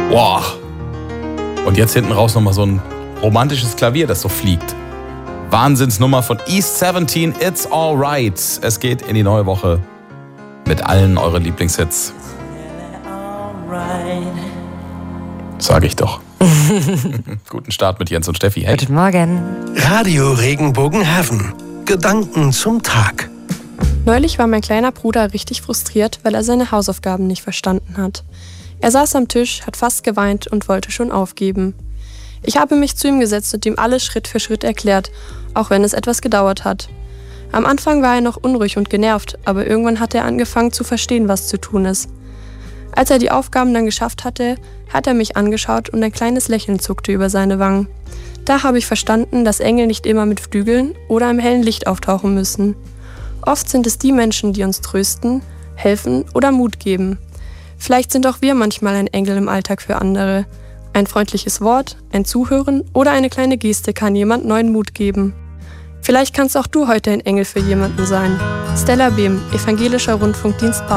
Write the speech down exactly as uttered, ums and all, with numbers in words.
Boah. Und jetzt hinten raus nochmal so ein romantisches Klavier, das so fliegt. Wahnsinnsnummer von East siebzehn, It's Alright. Es geht in die neue Woche mit allen euren Lieblingshits. Sag ich doch. Guten Start mit Jens und Steffi. Hey. Guten Morgen. Radio Regenbogenheaven. Gedanken zum Tag. Neulich war mein kleiner Bruder richtig frustriert, weil er seine Hausaufgaben nicht verstanden hat. Er saß am Tisch, hat fast geweint und wollte schon aufgeben. Ich habe mich zu ihm gesetzt und ihm alles Schritt für Schritt erklärt, auch wenn es etwas gedauert hat. Am Anfang war er noch unruhig und genervt, aber irgendwann hat er angefangen zu verstehen, was zu tun ist. Als er die Aufgaben dann geschafft hatte, hat er mich angeschaut und ein kleines Lächeln zuckte über seine Wangen. Da habe ich verstanden, dass Engel nicht immer mit Flügeln oder im hellen Licht auftauchen müssen. Oft sind es die Menschen, die uns trösten, helfen oder Mut geben. Vielleicht sind auch wir manchmal ein Engel im Alltag für andere. Ein freundliches Wort, ein Zuhören oder eine kleine Geste kann jemand neuen Mut geben. Vielleicht kannst auch du heute ein Engel für jemanden sein. Stella Behm, Evangelischer Rundfunkdienst